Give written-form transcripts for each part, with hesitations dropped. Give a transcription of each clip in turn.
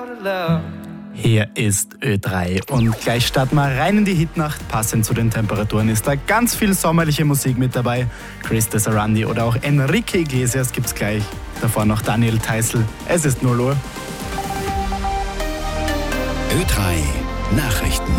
Hier ist Ö3 und gleich starten wir rein in die Hitnacht. Passend zu den Temperaturen ist da ganz viel sommerliche Musik mit dabei. Chris de Sarandi oder auch Enrique Iglesias gibt's gleich. Davor noch Daniel Theißl. Es ist 0 Uhr. Ö3 Nachrichten.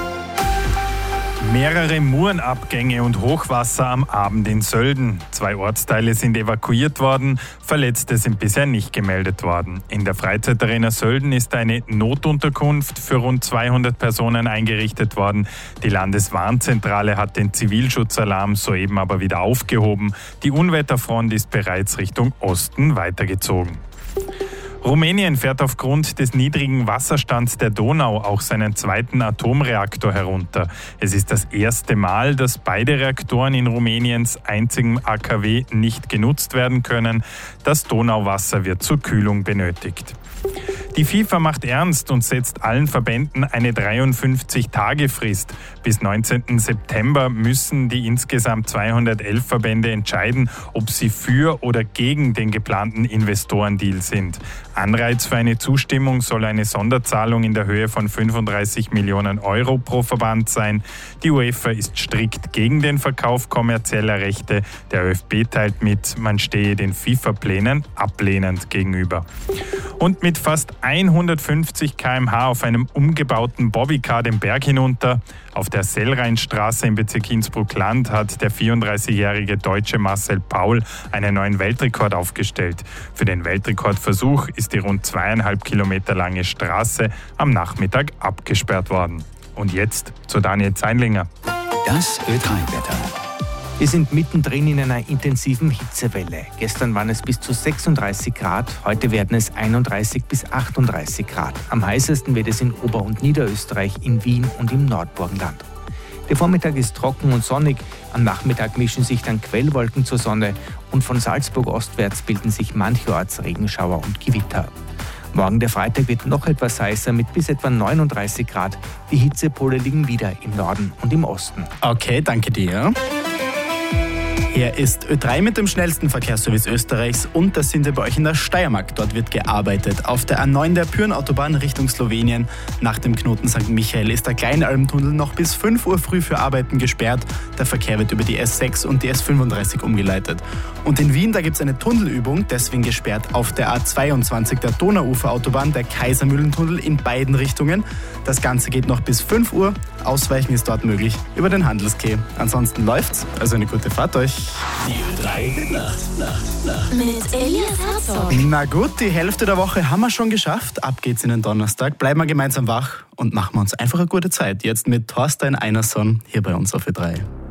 Mehrere Murenabgänge und Hochwasser am Abend in Sölden. 2 Ortsteile sind evakuiert worden, Verletzte sind bisher nicht gemeldet worden. In der Freizeitarena Sölden ist eine Notunterkunft für rund 200 Personen eingerichtet worden. Die Landeswarnzentrale hat den Zivilschutzalarm soeben aber wieder aufgehoben. Die Unwetterfront ist bereits Richtung Osten weitergezogen. Rumänien fährt aufgrund des niedrigen Wasserstands der Donau auch seinen zweiten Atomreaktor herunter. Es ist das erste Mal, dass beide Reaktoren in Rumäniens einzigem AKW nicht genutzt werden können. Das Donauwasser wird zur Kühlung benötigt. Die FIFA macht ernst und setzt allen Verbänden eine 53-Tage-Frist. Bis 19. September müssen die insgesamt 211 Verbände entscheiden, ob sie für oder gegen den geplanten Investorendeal sind. Anreiz für eine Zustimmung soll eine Sonderzahlung in der Höhe von 35 Millionen Euro pro Verband sein. Die UEFA ist strikt gegen den Verkauf kommerzieller Rechte. Der ÖFB teilt mit, man stehe den FIFA-Plänen ablehnend gegenüber. Und mit fast 150 km/h auf einem umgebauten Bobbycar den Berg hinunter. Auf der Sellrheinstraße im Bezirk Innsbruck-Land hat der 34-jährige Deutsche Marcel Paul einen neuen Weltrekord aufgestellt. Für den Weltrekordversuch ist die rund 2,5 Kilometer lange Straße am Nachmittag abgesperrt worden. Und jetzt zu Daniel Zeinlinger. Das Ö3-Wetter. Wir sind mittendrin in einer intensiven Hitzewelle. Gestern waren es bis zu 36 Grad, heute werden es 31 bis 38 Grad. Am heißesten wird es in Ober- und Niederösterreich, in Wien und im Nordburgenland. Der Vormittag ist trocken und sonnig, am Nachmittag mischen sich dann Quellwolken zur Sonne und von Salzburg ostwärts bilden sich mancherorts Regenschauer und Gewitter. Morgen der Freitag wird noch etwas heißer mit bis etwa 39 Grad. Die Hitzepole liegen wieder im Norden und im Osten. Okay, danke dir. Hier ist Ö3 mit dem schnellsten Verkehrsservice Österreichs und das sind wir bei euch in der Steiermark. Dort wird gearbeitet. Auf der A9 der Pyrenautobahn Richtung Slowenien nach dem Knoten St. Michael ist der Kleinalmtunnel noch bis 5 Uhr früh für Arbeiten gesperrt. Der Verkehr wird über die S6 und die S35 umgeleitet. Und in Wien, da gibt es eine Tunnelübung, deswegen gesperrt auf der A22 der Donauuferautobahn, der Kaisermühlentunnel in beiden Richtungen. Das Ganze geht noch bis 5 Uhr. Ausweichen ist dort möglich über den Handelskeh. Ansonsten läuft's, also eine gute Fahrt euch. Die Ö3 Nacht. Mit Elias Herzog. Na gut, die Hälfte der Woche haben wir schon geschafft. Ab geht's in den Donnerstag. Bleiben wir gemeinsam wach und machen wir uns einfach eine gute Zeit. Jetzt mit Thorstein Einarsson hier bei uns auf Ö3.